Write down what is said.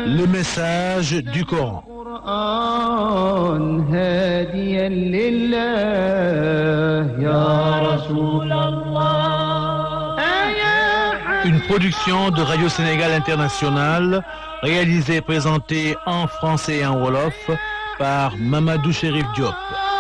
Le message du Coran. Une production de Radio Sénégal International, réalisée et présentée en français et en wolof par Mamadou Chérif Diop.